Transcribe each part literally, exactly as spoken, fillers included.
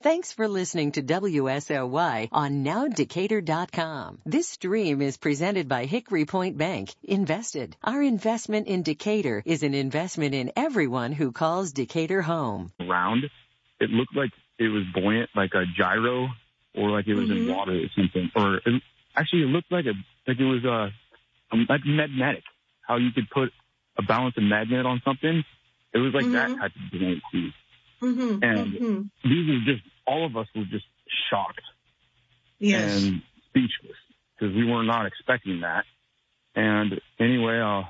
Thanks for listening to W S L Y on now decatur dot com. This stream is presented by Hickory Point Bank. Invested. Our investment in Decatur is an investment in everyone who calls Decatur home. Round. It looked like it was buoyant, like a gyro, or like it was mm-hmm. in water or something. Or it, actually, it looked like a like it was a, a like magnetic. How you could put a balance of magnet on something. It was like mm-hmm. that type of buoyancy. Mm-hmm. And mm-hmm. these were just, all of us were just shocked yes. and speechless because we were not expecting that. And anyway, uh,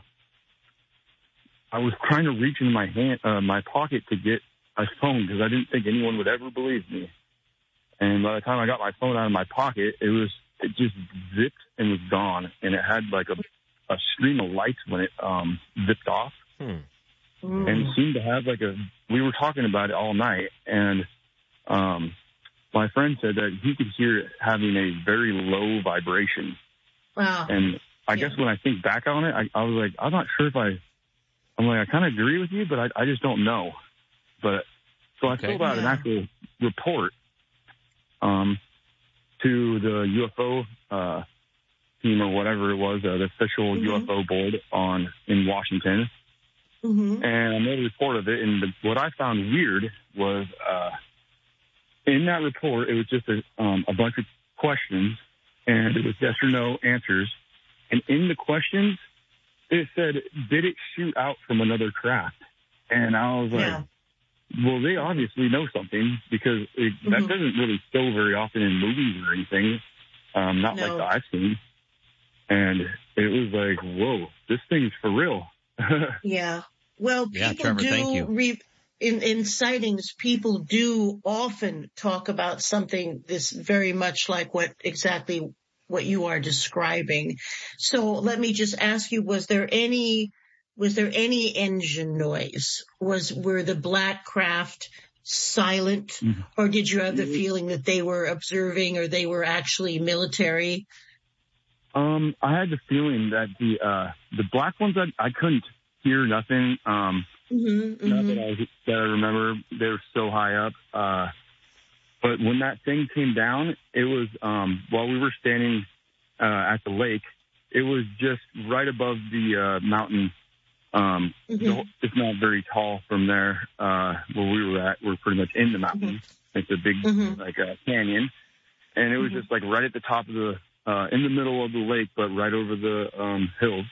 I was trying to reach in my hand, uh, my pocket to get my phone because I didn't think anyone would ever believe me. And by the time I got my phone out of my pocket, it was, it just zipped and was gone. And it had like a, a stream of lights when it um, zipped off. Hmm. And it seemed to have like a, we were talking about it all night, and um, my friend said that he could hear it having a very low vibration. Wow. And I yeah. guess when I think back on it, I, I was like, I'm not sure if I, I'm like, I kind of agree with you, but I, I just don't know. But so I okay. filled out yeah. an actual report um, to the U F O uh, team or whatever it was, uh, the official mm-hmm. U F O board on in Washington. Mm-hmm. And I made a report of it, and the, what I found weird was uh, in that report, it was just a, um, a bunch of questions, and it was yes or no answers. And in the questions, it said, did it shoot out from another craft? And I was like, yeah. well, they obviously know something because it, mm-hmm. that doesn't really show very often in movies or anything, um, not no. like that I've seen. And it was like, whoa, this thing's for real. yeah. Well, yeah, people Trevor, do, thank you. Re- in, in sightings, people do often talk about something this very much like what exactly what you are describing. So let me just ask you, was there any, was there any engine noise? Was, were the black craft silent, mm-hmm. or did you have the feeling that they were observing or they were actually military? Um, I had the feeling that the, uh, the black ones, I, I couldn't hear nothing. Um, mm-hmm, nothing mm-hmm. I, that I remember. They were so high up. Uh, but when that thing came down, it was, um, while we were standing, uh, at the lake, it was just right above the, uh, mountain. Um, mm-hmm. it's not very tall from there, uh, where we were at. We're pretty much in the mountain. Mm-hmm. It's a big, mm-hmm. like, uh, canyon. And it was mm-hmm. just like right at the top of the, uh, in the middle of the lake, but right over the, um, hills.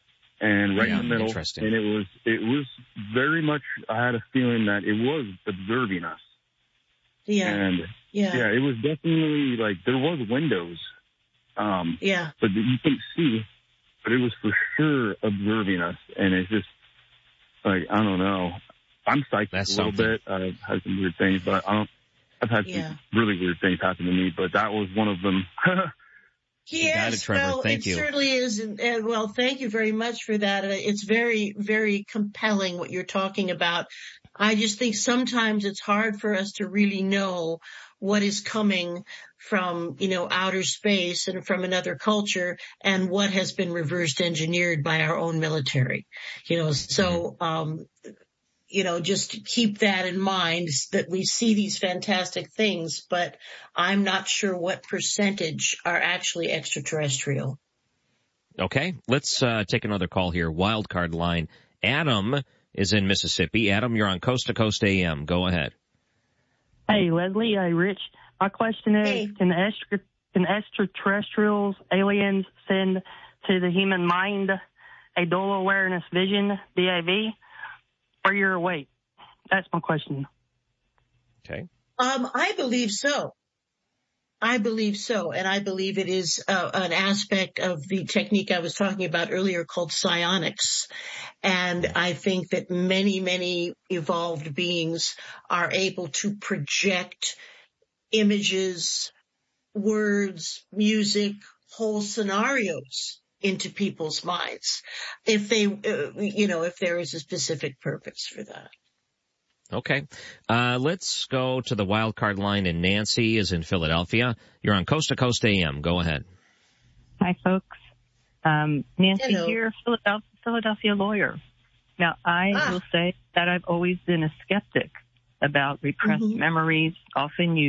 And right yeah, in the middle, interesting. and it was it was very much. I had a feeling that it was observing us. Yeah, and yeah, yeah. It was definitely like there was windows, um, yeah, but you couldn't see. But it was for sure observing us, and it's just like I don't know. I'm psychic That's a little something. bit. I've had some weird things, but I don't. I've had yeah. some really weird things happen to me, but that was one of them. Yes, it, well, thank it you. certainly is. And, and well, thank you very much for that. It's very, very compelling what you're talking about. I just think sometimes it's hard for us to really know what is coming from, you know, outer space and from another culture and what has been reverse engineered by our own military. You know, so, um, you know, just keep that in mind that we see these fantastic things, but I'm not sure what percentage are actually extraterrestrial. Okay, let's uh, take another call here. Wildcard line. Adam is in Mississippi. Adam, you're on Coast to Coast A M. Go ahead. Hey, Leslie. Hey, Rich. My question is, hey. can, extra, can extraterrestrials, aliens, send to the human mind a dual awareness vision, D A V? Or you're awake? That's my question. Okay. Um, I believe so. I believe so. And I believe it is uh, an aspect of the technique I was talking about earlier called psionics. And I think that many, many evolved beings are able to project images, words, music, whole scenarios into people's minds if they, uh, you know, if there is a specific purpose for that. Okay. Uh, let's go to the wild card line, and Nancy is in Philadelphia. You're on Coast to Coast A M. Go ahead. Hi, folks. Um, Nancy Hello. here, Philadelphia, Philadelphia lawyer. Now, I Ah. will say that I've always been a skeptic about repressed mm-hmm. memories, often used